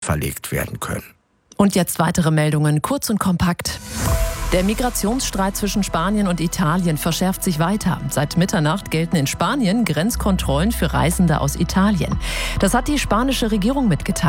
verlegt werden können. Und jetzt weitere Meldungen, kurz und kompakt. Der Migrationsstreit zwischen Spanien und Italien verschärft sich weiter. Seit Mitternacht gelten in Spanien Grenzkontrollen für Reisende aus Italien. Das hat die spanische Regierung mitgeteilt.